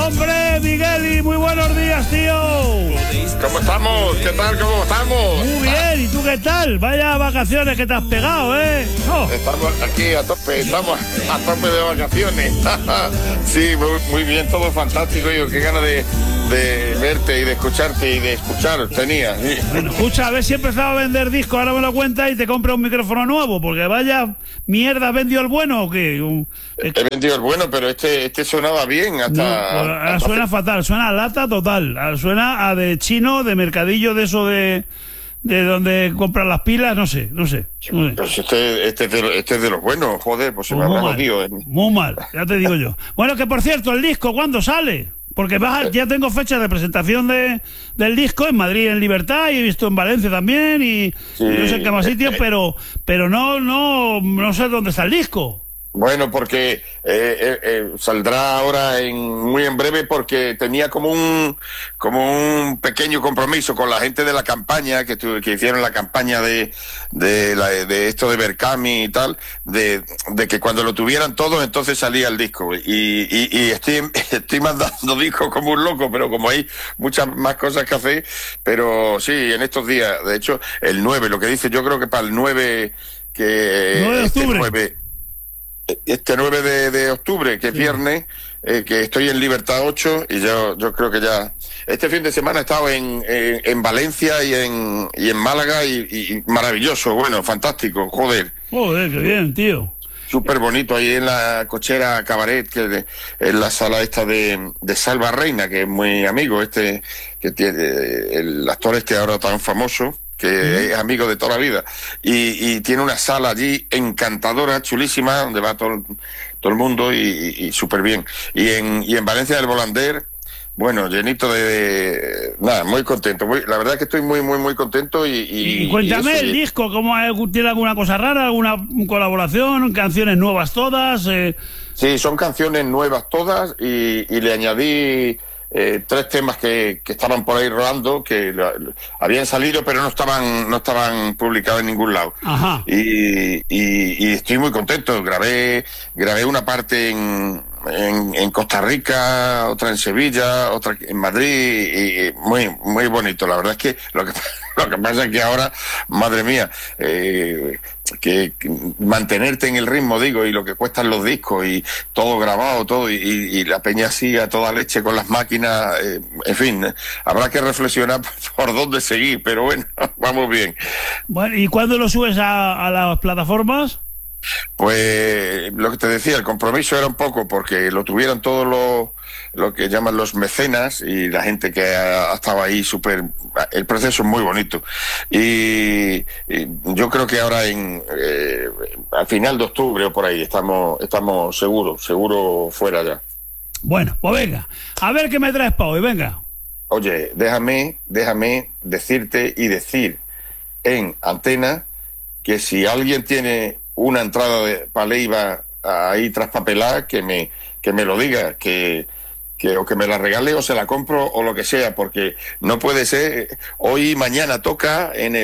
Hombre, Migueli, muy buenos días, tío. ¿Cómo estamos? ¿Qué tal? ¿Cómo estamos? Muy bien, ¿y tú qué tal? Vaya vacaciones que te has pegado, ¿eh? Oh. Estamos aquí a tope, estamos a tope de vacaciones. Sí, muy bien, todo fantástico. Yo qué ganas de verte y de escucharte y de escuchar tenía. Sí. Bueno, escucha, a ver si he empezado a vender discos, ahora me lo cuenta y te compro un micrófono nuevo, porque vaya mierda, ¿has vendido el bueno o qué? He vendido el bueno, pero este sonaba bien hasta... No, ahora suena fatal, suena a lata total, suena a de chino, de mercadillo de eso de donde compran las pilas, no sé. Pues este es de los buenos, joder, pues se me habrá jodido. Muy mal, ya te digo yo. Bueno, que por cierto, el disco, ¿cuándo sale? Porque ya tengo fecha de presentación del disco en Madrid, en Libertad, y he visto en Valencia también, y no sé en qué más sitios, pero no sé dónde está el disco. Bueno, porque saldrá ahora muy en breve, porque tenía como un pequeño compromiso con la gente de la campaña que hicieron la campaña de esto de Berkami y tal, de que cuando lo tuvieran todos entonces salía el disco y estoy mandando discos como un loco, pero como hay muchas más cosas que hacer, pero sí, en estos días, de hecho el 9, lo que dice, yo creo que para el 9 que 9 de octubre. Este 9 de octubre, que es viernes, que estoy en Libertad 8, y yo creo que ya... Este fin de semana he estado en Valencia y en Málaga, y maravilloso, bueno, fantástico, joder. Joder, qué bien, tío. Súper bonito, ahí en la Cochera Cabaret, que en la sala esta de Salva Reina, que es muy amigo, que tiene el actor ahora tan famoso, que es amigo de toda la vida, y tiene una sala allí encantadora, chulísima, donde va todo el mundo, y súper bien. Y en Valencia del Volander, bueno, llenito de nada, muy contento. La verdad es que estoy muy, muy, muy contento. Y cuéntame el disco, ¿cómo tiene alguna cosa rara, alguna colaboración, canciones nuevas todas? Sí, son canciones nuevas todas, y le añadí 3 temas que estaban por ahí rodando, que habían salido pero no estaban publicados en ningún lado. Ajá. Y estoy muy contento. Grabé una parte en Costa Rica, otra en Sevilla, otra en Madrid, y muy, muy bonito. La verdad es que lo que pasa es que ahora, madre mía, que mantenerte en el ritmo, digo, y lo que cuestan los discos, y todo grabado, todo, y la peña así a toda leche con las máquinas, en fin, habrá que reflexionar por dónde seguir, pero bueno, vamos bien. Bueno, ¿y cuándo lo subes a las plataformas? Pues lo que te decía, el compromiso era un poco porque lo tuvieran todos lo que llaman los mecenas, y la gente que ha estado ahí súper... El proceso es muy bonito, y yo creo que ahora al final de octubre o por ahí estamos seguro fuera ya. Bueno, pues venga, a ver qué me traes para hoy, venga. Oye, déjame decirte y decir en antena que si alguien tiene una entrada para Leiva ahí traspapelada, que me lo diga, que o que me la regale o se la compro o lo que sea, porque no puede ser. Hoy y mañana toca en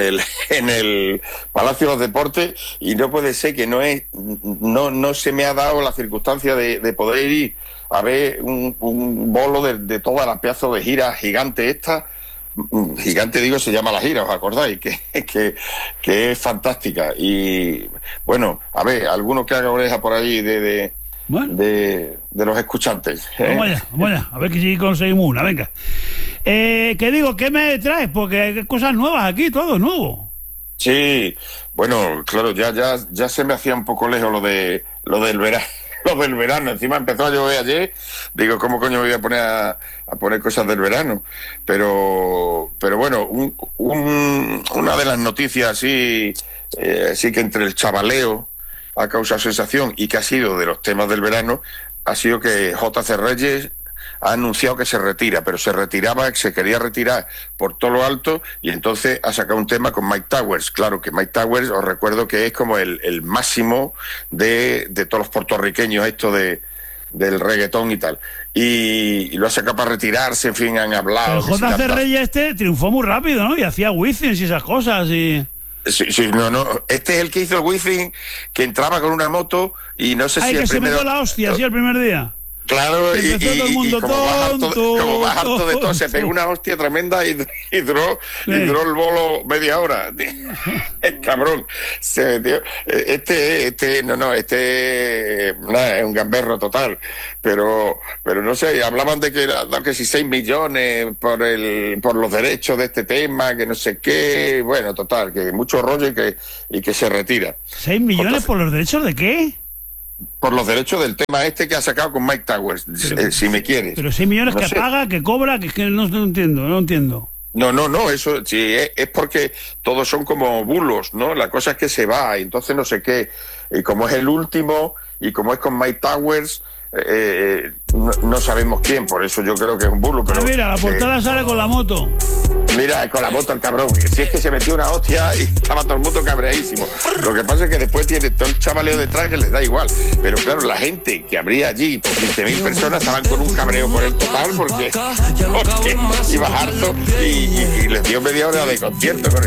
el Palacio de los Deportes, y no puede ser que no se me ha dado la circunstancia de poder ir a ver un bolo de toda la pedazo de gira gigante esta. Gigante, digo, se llama la gira, ¿os acordáis? Que es fantástica. Y bueno, a ver, alguno que haga oreja por ahí de los escuchantes. Vamos allá, a ver que si conseguimos una, venga. ¿Qué digo? ¿Qué me traes? Porque hay cosas nuevas aquí, todo nuevo. Sí, bueno, claro, ya se me hacía un poco lejos lo del verano. Lo del verano, encima empezó a llover ayer, digo, ¿cómo coño me voy a poner a poner cosas del verano? Pero bueno, una de las noticias así que entre el chavaleo ha causado sensación, y que ha sido de los temas del verano, ha sido que J.C. Reyes ha anunciado que se retira, pero se quería retirar por todo lo alto, y entonces ha sacado un tema con Mike Towers. Claro que Mike Towers, os recuerdo que es como el máximo de todos los puertorriqueños, esto del reggaetón y tal, y lo ha sacado para retirarse, en fin, han hablado. Pero J.C. Reyes triunfó muy rápido, ¿no? Y hacía Wizzing y esas cosas, y... Sí, no. Este es el que hizo el Wizzing, que entraba con una moto, y no sé si el el que primero... se metió la hostia, sí, el primer día. Claro, Empezó todo el mundo como vas harto de todo, se tonto. pegó una hostia tremenda y duró el bolo media hora. El cabrón se metió. Nada, es un gamberro total. Pero no sé, hablaban de que si 6 millones por los derechos de este tema, que no sé qué. Bueno, total, que mucho rollo y que se retira. ¿6 millones por los derechos de qué? Por los derechos del tema que ha sacado con Mike Towers, si me quieres. Pero 6 millones No que sé. paga, que cobra, que no entiendo. No, eso sí, es porque todos son como bulos, ¿no? La cosa es que se va, y entonces no sé qué. Y como es el último, y como es con Mike Towers, no sabemos quién, por eso yo creo que es un bulo. Pero, Mira, la portada sale con la moto. Mira, con la moto el cabrón, que si es que se metió una hostia y estaba todo el mundo cabreadísimo. Lo que pasa es que después tiene todo el chavaleo detrás que les da igual. Pero claro, la gente que habría allí, por 15.000 personas, estaban con un cabreo por el total porque iba harto y les dio media hora de concierto con